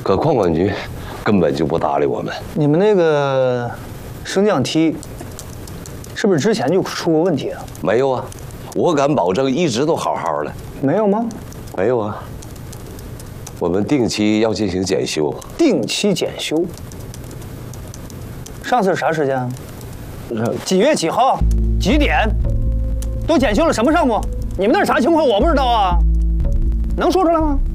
可矿管局根本就不搭理我们。 你们那个升降梯是不是之前就出过问题啊？ 没有啊，我敢保证一直都好好的。 没有吗？ 没有啊，我们定期要进行检修。 定期检修。上次是啥时间啊？几月几号？几点？都检修了什么项目？你们那啥情况我不知道啊，能说出来吗？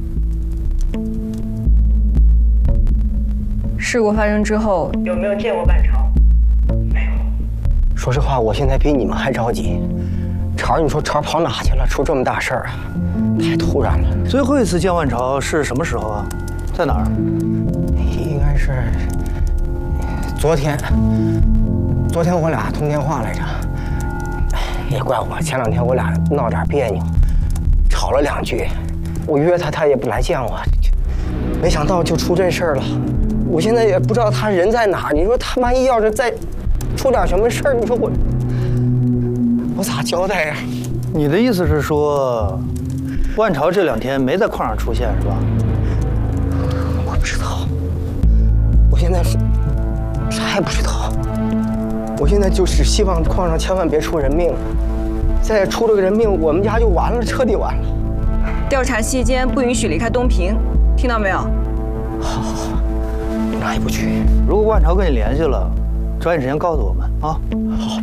事故发生之后，有没有见过万朝？ 没有。说实话，我现在比你们还着急。潮儿，你说潮儿跑哪去了？出这么大事儿啊，太突然了。 最后一次见万朝是什么时候啊？在哪儿？ 应该是昨天。昨天我俩通电话来着。也怪我，前2天我俩闹点别扭，吵了2句。我约他，他也不来见我，没想到就出这事儿了。我现在也不知道他人在哪儿。你说他万一要是再出点什么事儿，你说我咋交代呀？ 你的意思是说，万朝这2天没在矿上出现是吧？ 我不知道，我现在是啥也不知道。我现在就是希望矿上千万别出人命，再出了个人命，我们家就完了，彻底完了。 调查期间不允许离开东平，听到没有？ 好，哪也不去。 如果万朝跟你联系了，抓紧时间告诉我们啊。 好。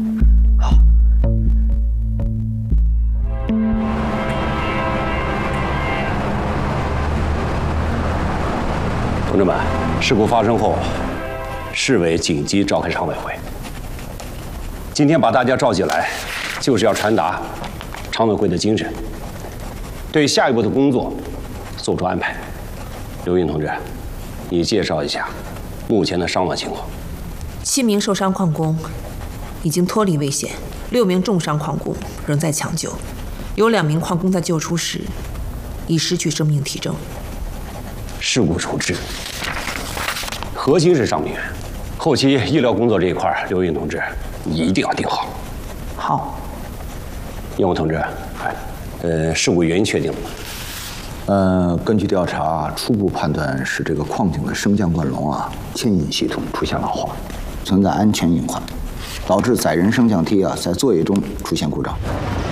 同志们，事故发生后，市委紧急召开常委会。今天把大家召集来，就是要传达常委会的精神，对下一步的工作做出安排。刘云同志，你介绍一下目前的伤亡情况。 7名受伤矿工已经脱离危险，6名重伤矿工仍在抢救，有2名矿工在救出时已失去生命体征。 事故处置核心是伤病员，后期医疗工作这一块，刘云同志你一定要盯好。 好。 燕武同志，事故原因确定了吗？ 根据调查，初步判断是这个矿井的升降灌笼牵引系统出现老化，存在安全隐患，导致载人升降梯在作业中出现故障。